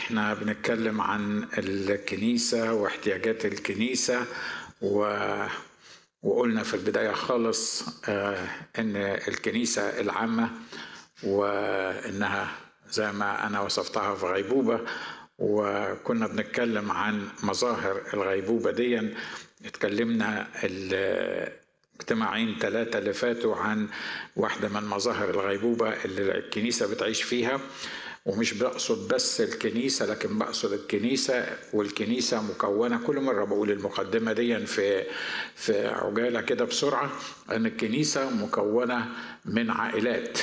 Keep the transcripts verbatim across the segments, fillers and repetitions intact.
احنا بنتكلم عن الكنيسة واحتياجات الكنيسة و... وقلنا في البداية خالص آه ان الكنيسة العامة وانها زي ما انا وصفتها في غيبوبة، وكنا بنتكلم عن مظاهر الغيبوبة دي. اتكلمنا اجتماعين ثلاثة اللي فاتوا عن واحدة من مظاهر الغيبوبة اللي الكنيسة بتعيش فيها، ومش بقصد بس الكنيسة لكن بقصد الكنيسة، والكنيسة مكونة. كل مرة بقول المقدمة دي في في عجالة كده بسرعة، أن الكنيسة مكونة من عائلات،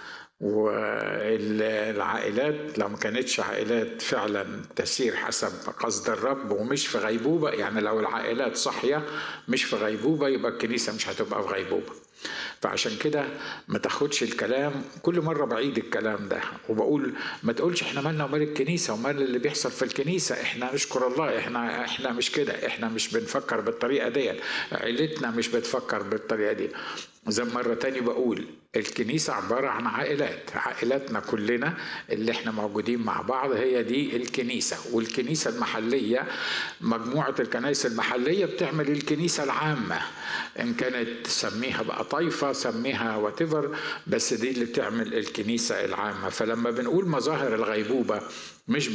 والعائلات لو ما كانتش عائلات فعلا تسير حسب قصد الرب ومش في غيبوبة، يعني لو العائلات صحية مش في غيبوبة يبقى الكنيسة مش هتبقى في غيبوبة. فعشان كده ما تاخدش الكلام، كل مرة بعيد الكلام ده وبقول ما تقولش احنا مالنا ومال الكنيسة ومال اللي بيحصل في الكنيسة، احنا نشكر الله، احنا احنا مش كده، احنا مش بنفكر بالطريقة دي، عائلتنا مش بتفكر بالطريقة دي. زي مرة تاني بقول الكنيسة عبارة عن عائلات، عائلاتنا كلنا اللي احنا موجودين مع بعض هي دي الكنيسة. والكنيسة المحلية، مجموعة الكنائس المحلية بتعمل الكنيسة العامة، ان كانت سميها بقى طائفة سميها واتيفر، بس دي اللي بتعمل الكنيسة العامة. فلما بنقول مظاهر الغيبوبة مش